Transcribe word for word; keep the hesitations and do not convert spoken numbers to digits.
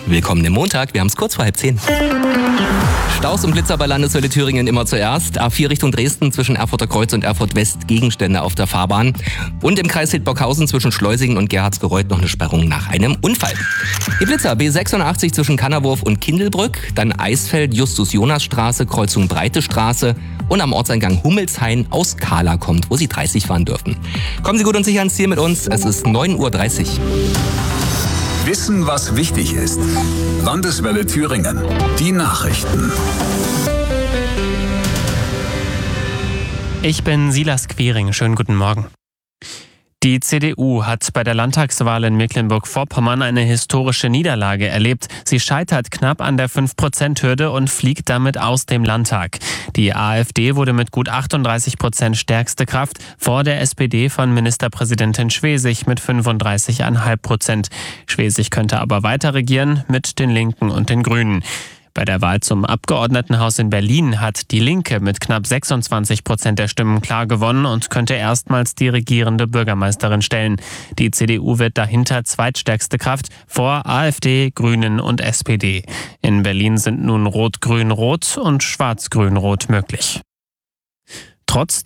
Willkommen im Montag, wir haben es kurz vor halb zehn. Staus und Blitzer bei Landeshölle Thüringen immer zuerst. A vier Richtung Dresden zwischen Erfurter Kreuz und Erfurt West Gegenstände auf der Fahrbahn. Und im Kreis Hildburghausen zwischen Schleusingen und Gerhardsgereuth noch eine Sperrung nach einem Unfall. Die Blitzer B sechsundachtzig zwischen Kannerwurf und Kindelbrück, dann Eisfeld, Justus-Jonas-Straße, Kreuzung Breite Straße und am Ortseingang Hummelshain aus Kahla kommt, wo Sie dreißig fahren dürfen. Kommen Sie gut und sicher ans Ziel mit uns, es ist neun Uhr dreißig. Wissen, was wichtig ist. Landeswelle Thüringen. Die Nachrichten. Ich bin Silas Quiring. Schönen guten Morgen. Die C D U hat bei der Landtagswahl in Mecklenburg-Vorpommern eine historische Niederlage erlebt. Sie scheitert knapp an der fünf Prozent Hürde und fliegt damit aus dem Landtag. Die AfD wurde mit gut achtunddreißig Prozent stärkste Kraft vor der S P D von Ministerpräsidentin Schwesig mit fünfunddreißig Komma fünf Prozent. Schwesig könnte aber weiter regieren mit den Linken und den Grünen. Bei der Wahl zum Abgeordnetenhaus in Berlin hat die Linke mit knapp sechsundzwanzig Prozent der Stimmen klar gewonnen und könnte erstmals die regierende Bürgermeisterin stellen. Die C D U wird dahinter zweitstärkste Kraft vor AfD, Grünen und S P D. In Berlin sind nun Rot-Grün-Rot und Schwarz-Grün-Rot möglich. Trotz